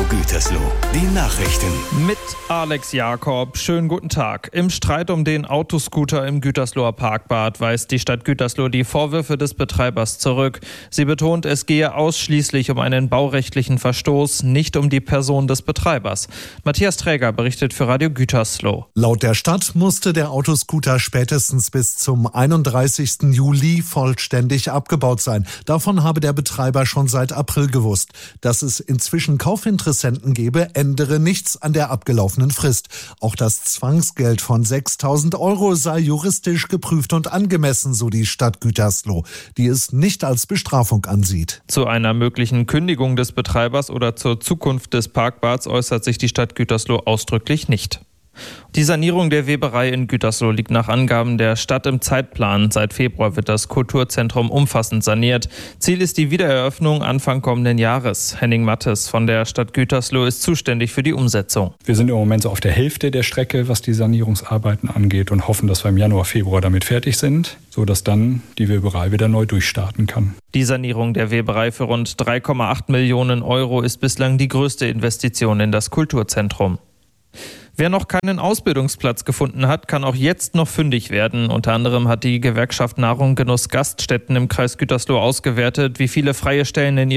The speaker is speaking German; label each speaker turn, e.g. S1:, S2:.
S1: Gütersloh, die Nachrichten.
S2: Mit Alex Jakob. Schönen guten Tag. Im Streit um den Autoscooter im Gütersloher Parkbad weist die Stadt Gütersloh die Vorwürfe des Betreibers zurück. Sie betont, es gehe ausschließlich um einen baurechtlichen Verstoß, nicht um die Person des Betreibers. Matthias Träger berichtet für Radio Gütersloh.
S3: Laut der Stadt musste der Autoscooter spätestens bis zum 31. Juli vollständig abgebaut sein. Davon habe der Betreiber schon seit April gewusst. Dass es inzwischen Kaufinteressenten gebe, ändere nichts an der abgelaufenen Frist. Auch das Zwangsgeld von 6.000 € sei juristisch geprüft und angemessen, so die Stadt Gütersloh, die es nicht als Bestrafung ansieht.
S2: Zu einer möglichen Kündigung des Betreibers oder zur Zukunft des Parkbads äußert sich die Stadt Gütersloh ausdrücklich nicht. Die Sanierung der Weberei in Gütersloh liegt nach Angaben der Stadt im Zeitplan. Seit Februar wird das Kulturzentrum umfassend saniert. Ziel ist die Wiedereröffnung Anfang kommenden Jahres. Henning Mattes von der Stadt Gütersloh ist zuständig für die Umsetzung.
S4: Wir sind im Moment so auf der Hälfte der Strecke, was die Sanierungsarbeiten angeht, und hoffen, dass wir im Januar, Februar damit fertig sind, sodass dann die Weberei wieder neu durchstarten kann.
S2: Die Sanierung der Weberei für rund 3,8 Millionen € ist bislang die größte Investition in das Kulturzentrum. Wer noch keinen Ausbildungsplatz gefunden hat, kann auch jetzt noch fündig werden. Unter anderem hat die Gewerkschaft Nahrung Genuss Gaststätten im Kreis Gütersloh ausgewertet, wie viele freie Stellen in